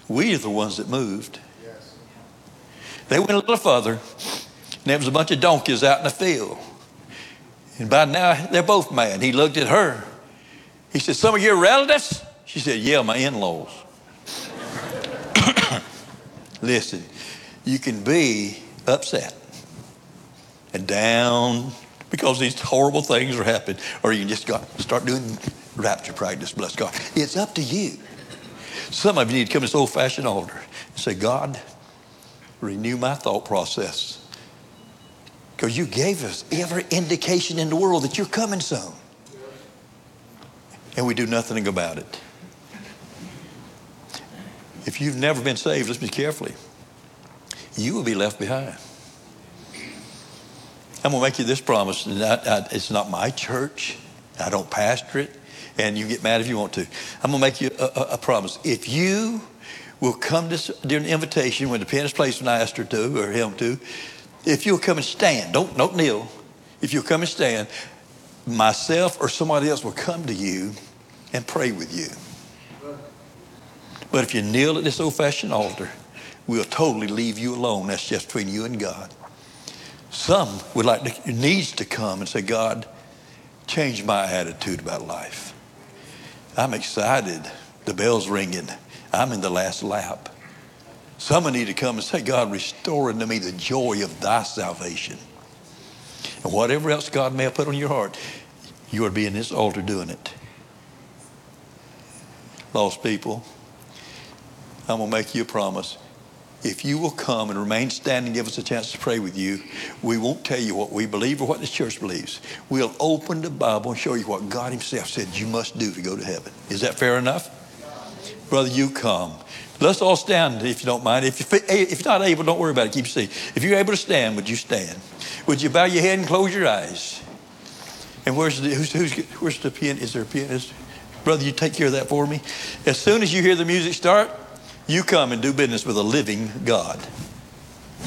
We are the ones that moved. They went a little further, and there was a bunch of donkeys out in the field. And by now, they're both mad. He looked at her. He said, some of your relatives? She said, yeah, my in-laws. Listen, you can be upset and down because these horrible things are happening, or you can just start doing rapture practice, bless God. It's up to you. Some of you need to come to this old-fashioned altar and say, God, renew my thought process. Because you gave us every indication in the world that you're coming soon. And we do nothing about it. If you've never been saved, listen carefully. You will be left behind. I'm going to make you this promise. It's not my church. I don't pastor it. And you get mad if you want to. I'm going to make you a promise. If you will come during the invitation when the pen is placed when I asked her to or him to, if you'll come and stand, don't kneel. If you'll come and stand, myself or somebody else will come to you and pray with you. But if you kneel at this old-fashioned altar, we'll totally leave you alone. That's just between you and God. Some needs to come and say, God, change my attitude about life. I'm excited. The bell's ringing. I'm in the last lap. Someone need to come and say, God, restore unto me the joy of thy salvation. And whatever else God may have put on your heart, you are to be in this altar doing it. Lost people, I'm going to make you a promise. If you will come and remain standing, give us a chance to pray with you, we won't tell you what we believe or what the church believes. We'll open the Bible and show you what God himself said you must do to go to heaven. Is that fair enough? Brother, you come. Let's all stand if you don't mind. If you're not able, don't worry about it. Keep your seat. If you're able to stand, would you stand? Would you bow your head and close your eyes? And where's the pianist? Is there a pianist? Brother, you take care of that for me. As soon as you hear the music start, you come and do business with a living God.